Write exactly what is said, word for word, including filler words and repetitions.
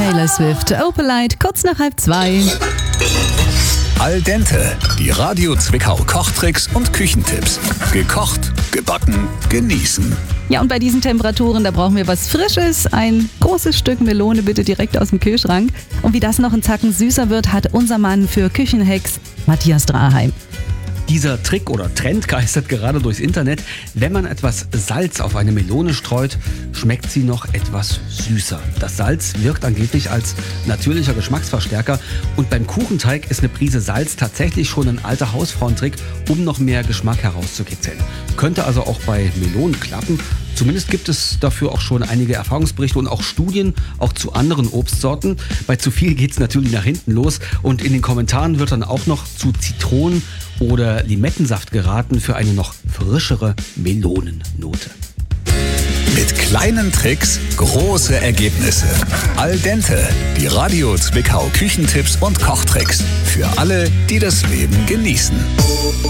Taylor Swift, Opalite, kurz nach halb zwei. Al dente, die Radio Zwickau Kochtricks und Küchentipps. Gekocht, gebacken, genießen. Ja, und bei diesen Temperaturen, da brauchen wir was Frisches. Ein großes Stück Melone bitte direkt aus dem Kühlschrank. Und wie das noch einen Zacken süßer wird, hat unser Mann für Küchenhacks, Matthias Draheim. Dieser Trick oder Trend geistert gerade durchs Internet. Wenn man etwas Salz auf eine Melone streut, schmeckt sie noch etwas süßer. Das Salz wirkt angeblich als natürlicher Geschmacksverstärker und beim Kuchenteig ist eine Prise Salz tatsächlich schon ein alter Hausfrauentrick, um noch mehr Geschmack herauszukitzeln. Könnte also auch bei Melonen klappen. Zumindest gibt es dafür auch schon einige Erfahrungsberichte und auch Studien, auch zu anderen Obstsorten. Bei zu viel geht es natürlich nach hinten los und in den Kommentaren wird dann auch noch zu Zitronen- oder Limettensaft geraten für eine noch frischere Melonennote. Mit kleinen Tricks große Ergebnisse. Al dente, die Radio Zwickau Küchentipps und Kochtricks. Für alle, die das Leben genießen.